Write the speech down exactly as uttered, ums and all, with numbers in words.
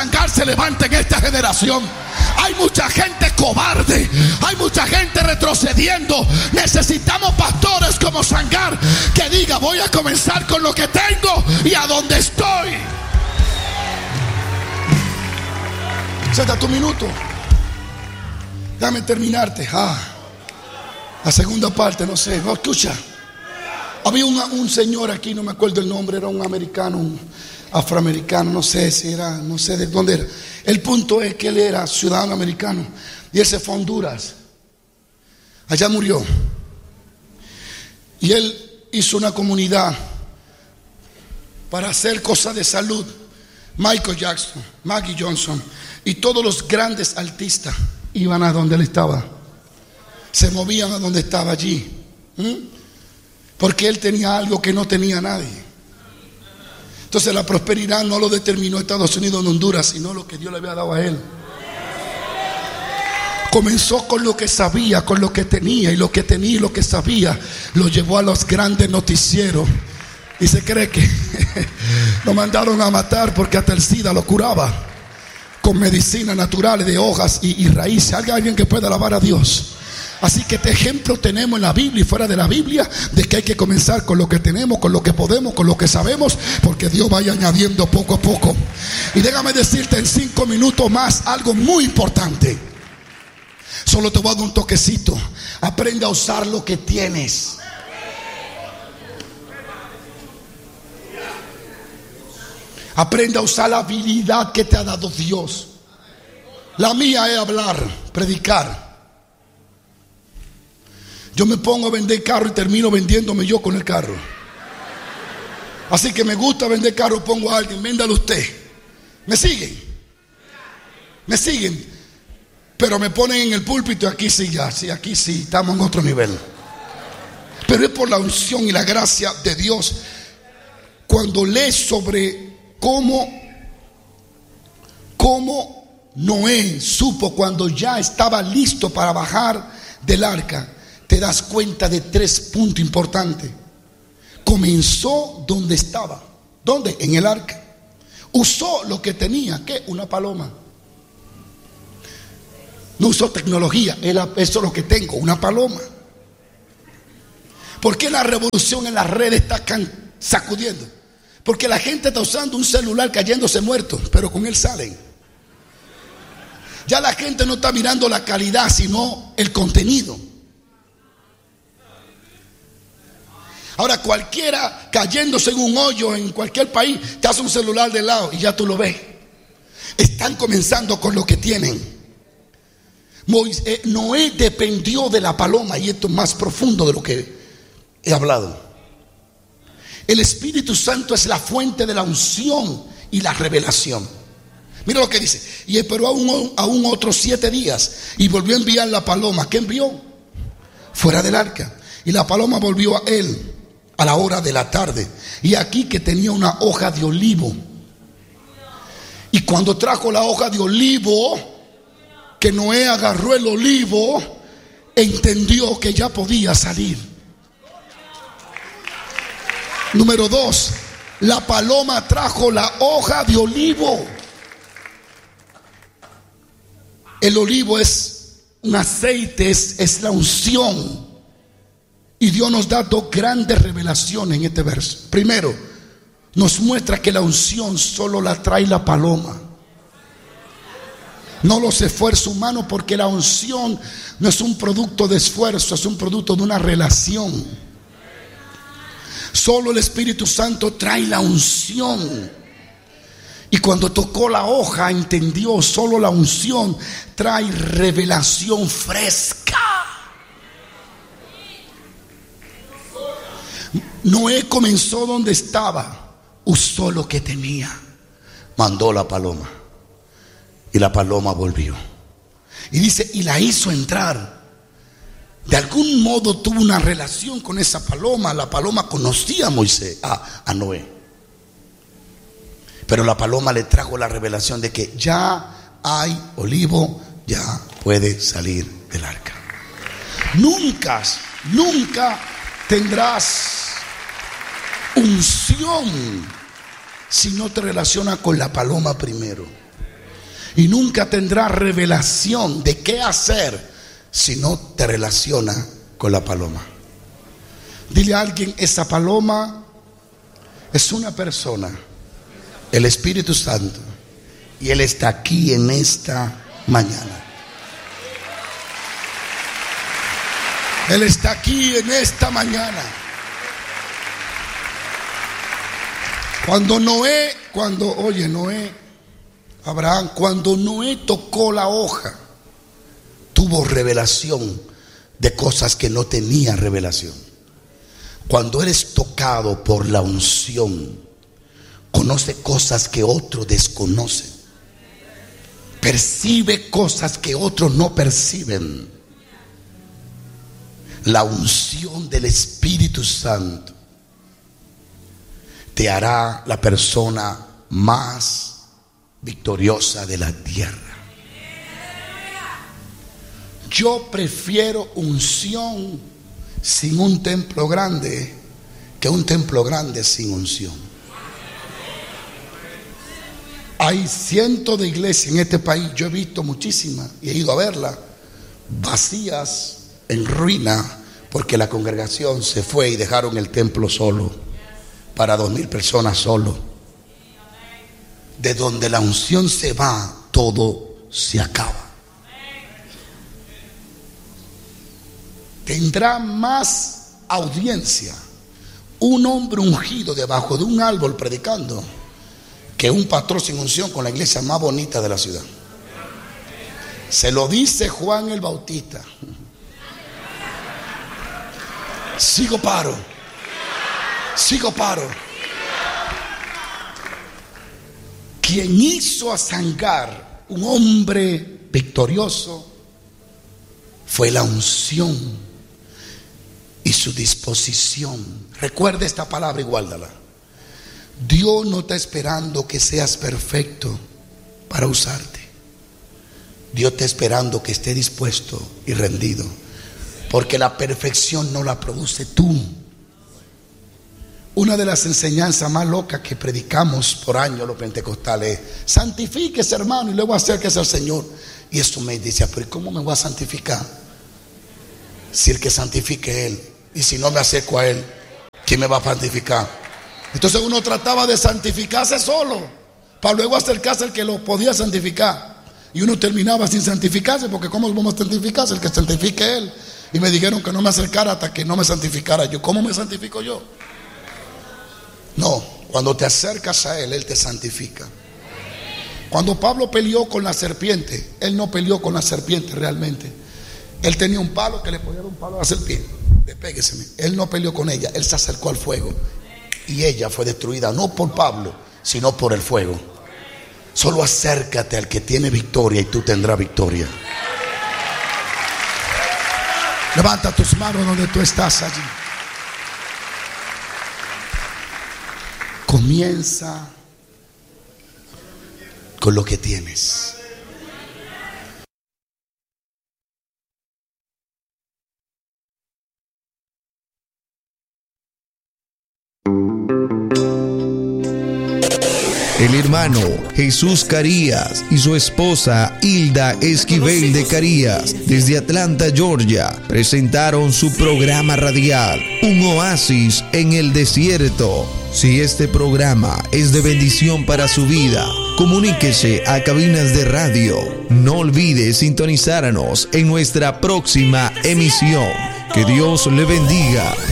se levanta en esta generación. Hay mucha gente cobarde, hay mucha gente retrocediendo. Necesitamos pastores como Sangar que diga: voy a comenzar con lo que tengo y a donde estoy. Sienta tu minuto. Déjame terminarte. Ah, la segunda parte, no sé. No, escucha. Había un, un señor aquí, no me acuerdo el nombre, era un americano, un afroamericano, no sé si era, no sé de dónde era. El punto es que él era ciudadano americano y él se fue a Honduras. Allá murió. Y él hizo una comunidad para hacer cosas de salud. Michael Jackson, Maggie Johnson y todos los grandes artistas iban a donde él estaba. Se movían a donde estaba allí. ¿Mm? Porque él tenía algo que no tenía nadie. Entonces la prosperidad no lo determinó Estados Unidos en Honduras, sino lo que Dios le había dado a él. Comenzó con lo que sabía, con lo que tenía, y lo que tenía y lo que sabía lo llevó a los grandes noticieros. Y se cree que lo mandaron a matar porque hasta el SIDA lo curaba con medicinas naturales de hojas y, y raíces. ¿Hay alguien que pueda alabar a Dios? Así que este ejemplo tenemos en la Biblia y fuera de la Biblia de que hay que comenzar con lo que tenemos, con lo que podemos, con lo que sabemos, porque Dios vaya añadiendo poco a poco. Y déjame decirte en cinco minutos más algo muy importante. Solo te voy a dar un toquecito. Aprende a usar lo que tienes. Aprende a usar la habilidad que te ha dado Dios. La mía es hablar, predicar. Yo me pongo a vender carro y termino vendiéndome yo con el carro. Así que me gusta vender carro, pongo a alguien, véndalo usted. ¿Me siguen? ¿Me siguen? Pero me ponen en el púlpito y aquí sí ya, sí, aquí sí, estamos en otro nivel. Pero es por la unción y la gracia de Dios. Cuando lees sobre cómo, cómo Noé supo cuando ya estaba listo para bajar del arca, te das cuenta de tres puntos importantes. Comenzó donde estaba. ¿Dónde? En el arca. Usó lo que tenía. ¿Qué? Una paloma. No usó tecnología. Eso es lo que tengo, una paloma. ¿Por qué la revolución en las redes está sacudiendo? Porque la gente está usando un celular cayéndose muerto, pero con él salen. Ya la gente no está mirando la calidad, sino el contenido. Ahora cualquiera cayéndose en un hoyo en cualquier país te hace un celular de lado y ya tú lo ves. Están comenzando con lo que tienen. Moisés, eh, Noé dependió de la paloma, y esto es más profundo de lo que he hablado. El Espíritu Santo es la fuente de la unción y la revelación. Mira lo que dice: y esperó aún, aún otros siete días y volvió a enviar la paloma. ¿Qué envió? Fuera del arca. Y la paloma volvió a él a la hora de la tarde, y aquí que tenía una hoja de olivo. Y cuando trajo la hoja de olivo, que Noé agarró el olivo, entendió que ya podía salir. Número dos, la paloma trajo la hoja de olivo. El olivo es un aceite, es, es la unción. Y Dios nos da dos grandes revelaciones en este verso. Primero, nos muestra que la unción solo la trae la paloma, no los esfuerzos humanos, porque la unción no es un producto de esfuerzo, es un producto de una relación. Solo el Espíritu Santo trae la unción. Y cuando tocó la hoja, entendió, solo la unción trae revelación fresca. Noé comenzó donde estaba, usó lo que tenía, mandó la paloma, y la paloma volvió. Y dice, y la hizo entrar. De algún modo tuvo una relación con esa paloma. La paloma conocía a Moisés, a, a Noé. Pero la paloma le trajo la revelación de que ya hay olivo, ya puede salir del arca. Nunca, nunca tendrás unción si no te relaciona con la paloma primero. Y nunca tendrá revelación de qué hacer si no te relaciona con la paloma. Dile a alguien: esa paloma es una persona, el Espíritu Santo, y Él está aquí en esta mañana. Él está aquí en esta mañana. Cuando Noé, cuando, oye, Noé, Abraham, cuando Noé tocó la hoja, tuvo revelación de cosas que no tenía revelación. Cuando eres tocado por la unción, conoce cosas que otros desconocen, percibe cosas que otros no perciben. La unción del Espíritu Santo te hará la persona más victoriosa de la tierra. Yo prefiero unción sin un templo grande que un templo grande sin unción. Hay cientos de iglesias en este país, yo he visto muchísimas y he ido a verlas, vacías, en ruina, porque la congregación se fue y dejaron el templo solo, para dos mil personas solo. De donde la unción se va, todo se acaba. Tendrá más audiencia un hombre ungido debajo de un árbol predicando que un pastor sin unción con la iglesia más bonita de la ciudad. Se lo dice Juan el Bautista. Sigo paro. Sigo paro. Quien hizo a Sangar un hombre victorioso fue la unción y su disposición. Recuerda esta palabra y guárdala. Dios no está esperando que seas perfecto para usarte. Dios está esperando que esté dispuesto y rendido, porque la perfección no la produce tú. Una de las enseñanzas más locas que predicamos por años los pentecostales es: santifíquese, hermano, y luego acérquese al Señor. Y eso me dice: pero ¿cómo me voy a santificar? Si el que santifique es Él, y si no me acerco a Él, ¿quién me va a santificar? Entonces uno trataba de santificarse solo para luego acercarse al que lo podía santificar, y uno terminaba sin santificarse, porque ¿cómo vamos a santificarse? El que santifique Él. Y me dijeron que no me acercara hasta que no me santificara yo. ¿Cómo me santifico yo? No, cuando te acercas a Él, Él te santifica. Cuando Pablo peleó con la serpiente, él no peleó con la serpiente realmente. Él tenía un palo que le podía dar un palo a la serpiente. Despégueseme. Él no peleó con ella, él se acercó al fuego y ella fue destruida, no por Pablo, sino por el fuego. Solo acércate al que tiene victoria y tú tendrás victoria. Levanta tus manos donde tú estás allí. Comienza con lo que tienes. El hermano Jesús Carías y su esposa Hilda Esquivel de Carías, desde Atlanta, Georgia, presentaron su programa radial, Un Oasis en el Desierto. Si este programa es de bendición para su vida, comuníquese a cabinas de radio. No olvide sintonizarnos en nuestra próxima emisión. Que Dios le bendiga.